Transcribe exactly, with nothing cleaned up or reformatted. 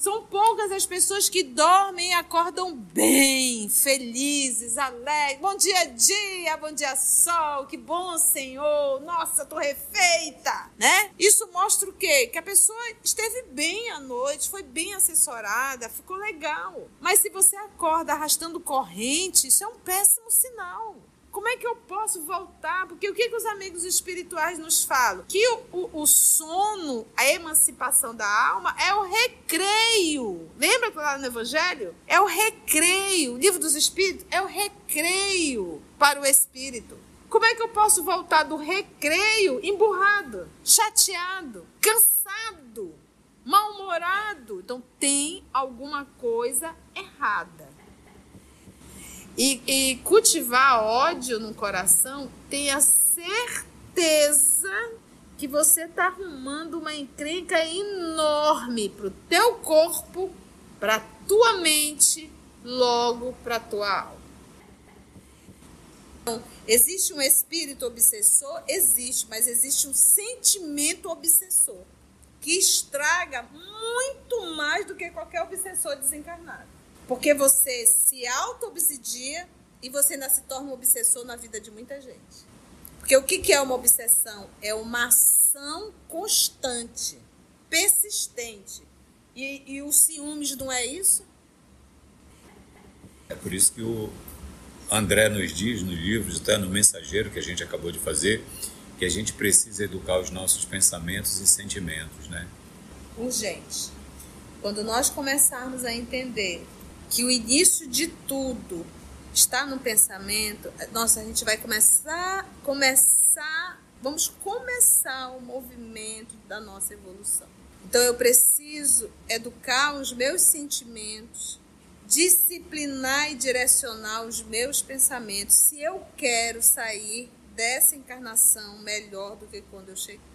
São poucas as pessoas que dormem e acordam bem, felizes, alegres. Bom dia, dia, bom dia, sol, que bom, Senhor. Nossa, estou refeita, né? Isso mostra o quê? Que a pessoa esteve bem à noite, foi bem assessorada, ficou legal. Mas se você acorda arrastando corrente, isso é um péssimo sinal. Como é que eu posso voltar? Porque o que, que os amigos espirituais nos falam? Que o, o, o sono, a emancipação da alma, é o recreio. Lembra que lá no Evangelho? É o recreio. O livro dos Espíritos é o recreio para o espírito. Como é que eu posso voltar do recreio emburrado, chateado, cansado, mal-humorado? Então tem alguma coisa errada. E, e cultivar ódio no coração, tenha certeza que você está arrumando uma encrenca enorme para o teu corpo, para a tua mente, logo para a tua alma. Então, existe um espírito obsessor? Existe, mas existe um sentimento obsessor que estraga muito mais do que qualquer obsessor desencarnado. Porque você se auto-obsidia e você ainda se torna um obsessor na vida de muita gente. Porque o que é uma obsessão? É uma ação constante, persistente. E, e o ciúmes não é isso? É por isso que o André nos diz nos livros, até no Mensageiro que a gente acabou de fazer, que a gente precisa educar os nossos pensamentos e sentimentos, né? Urgente. Quando nós começarmos a entender que o início de tudo está no pensamento, nossa, a gente vai começar, começar, vamos começar o movimento da nossa evolução. Então eu preciso educar os meus sentimentos, disciplinar e direcionar os meus pensamentos, se eu quero sair dessa encarnação melhor do que quando eu cheguei.